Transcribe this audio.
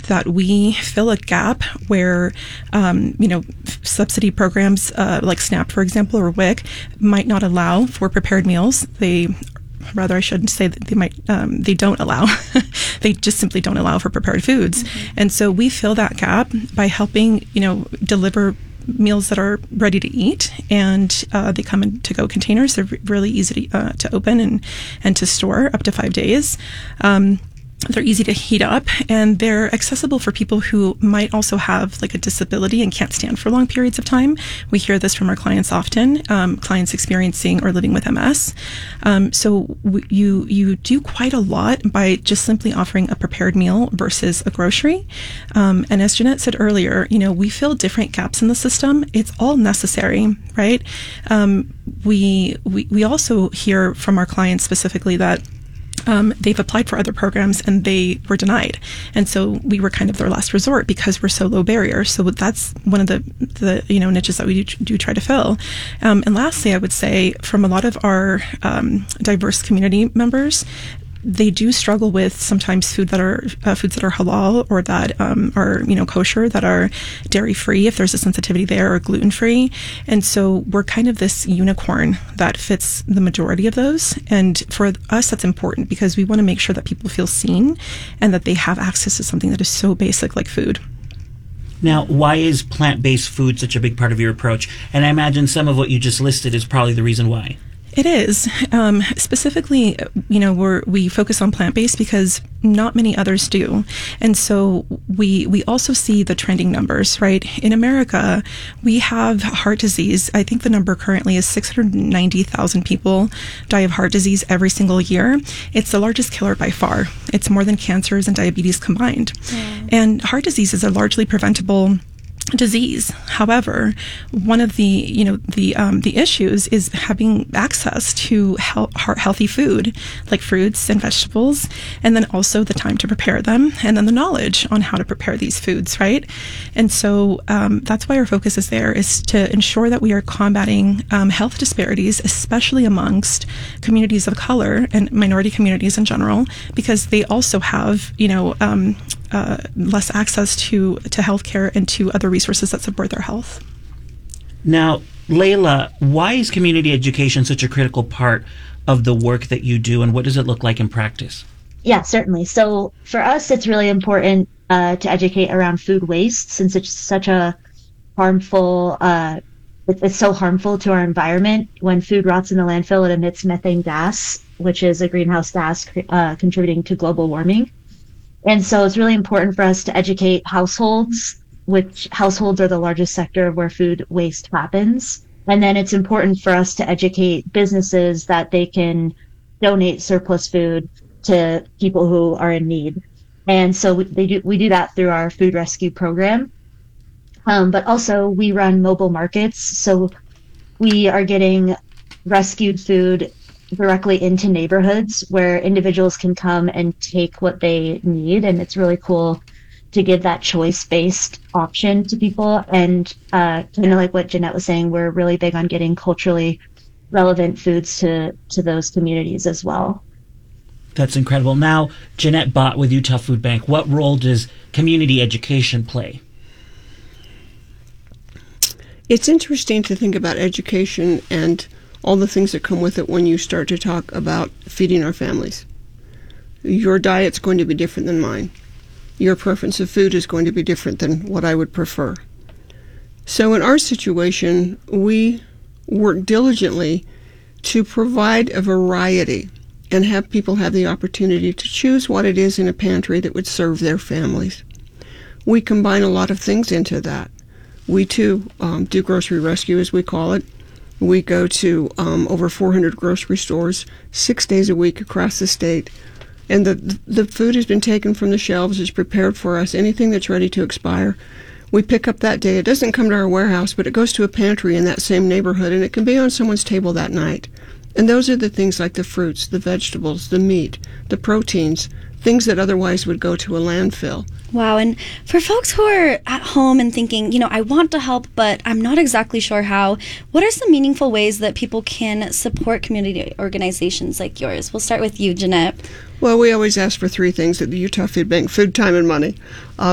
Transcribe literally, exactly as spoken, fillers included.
that we fill a gap where, um, you know, subsidy programs uh, like SNAP, for example, or W I C might not allow for prepared meals. They Rather, I shouldn't say that they might, um, they don't allow. They just simply don't allow for prepared foods. Mm-hmm. And so we fill that gap by helping, you know, deliver meals that are ready to eat, and uh, they come in to-go containers. They're really easy to, uh, to open and, and to store up to five days. Um, They're easy to heat up, and they're accessible for people who might also have like a disability and can't stand for long periods of time. We hear this from our clients often, um, clients experiencing or living with M S. Um, so w- you you do quite a lot by just simply offering a prepared meal versus a grocery. Um, and as Jeanette said earlier, you know, we fill different gaps in the system. It's all necessary, right? Um, we, we we also hear from our clients specifically that Um, they've applied for other programs and they were denied. And so we were kind of their last resort because we're so low barrier. So that's one of the, the you know, niches that we do, do try to fill. Um, and lastly, I would say from a lot of our um, diverse community members, they do struggle with sometimes food that are uh, foods that are halal or that um, are, you know, kosher, that are dairy free if there's a sensitivity there, or gluten free. And so we're kind of this unicorn that fits the majority of those. And for us, that's important because we want to make sure that people feel seen and that they have access to something that is so basic like food. Now, why is plant-based food such a big part of your approach? And I imagine some of what you just listed is probably the reason why. It is. Um, specifically, you know, we're, we focus on plant-based because not many others do. And so we we also see the trending numbers, right? In America, we have heart disease. I think the number currently is six hundred ninety thousand people die of heart disease every single year. It's the largest killer by far. It's more than cancers and diabetes combined. Mm. And heart disease is a largely preventable disease. However, one of the, you know, the um, the issues is having access to health, heart healthy food like fruits and vegetables, and then also the time to prepare them, and then the knowledge on how to prepare these foods, right? And so um, that's why our focus is there, is to ensure that we are combating um, health disparities, especially amongst communities of color and minority communities in general, because they also have, you know, um, Uh, less access to, to healthcare and to other resources that support their health. Now, Layla, why is community education such a critical part of the work that you do, and what does it look like in practice? Yeah, certainly. So for us, it's really important uh, to educate around food waste, since it's such a harmful, uh, it's so harmful to our environment. When food rots in the landfill, it emits methane gas, which is a greenhouse gas uh, contributing to global warming. And so it's really important for us to educate households, which households are the largest sector of where food waste happens. And then it's important for us to educate businesses that they can donate surplus food to people who are in need. And so we, they do, we do that through our food rescue program. Um, but also we run mobile markets. So we are getting rescued food directly into neighborhoods where individuals can come and take what they need. And it's really cool to give that choice-based option to people. And uh, kind of like what Jeanette was saying, we're really big on getting culturally relevant foods to, to those communities as well. That's incredible. Now, Jeanette Bott with Utah Food Bank, what role does community education play? It's interesting to think about education and all the things that come with it when you start to talk about feeding our families. Your diet's going to be different than mine. Your preference of food is going to be different than what I would prefer. So in our situation, we work diligently to provide a variety and have people have the opportunity to choose what it is in a pantry that would serve their families. We combine a lot of things into that. We too um, do grocery rescue, as we call it. We go to um, over four hundred grocery stores six days a week across the state. And the the food has been taken from the shelves, is prepared for us. Anything that's ready to expire, we pick up that day. It doesn't come to our warehouse, but it goes to a pantry in that same neighborhood, and it can be on someone's table that night. And those are the things like the fruits, the vegetables, the meat, the proteins, things that otherwise would go to a landfill. Wow. And for folks who are at home and thinking, you know, I want to help, but I'm not exactly sure how, what are some meaningful ways that people can support community organizations like yours? We'll start with you, Jeanette. Well, we always ask for three things at the Utah Food Bank: food, time, and money. Uh,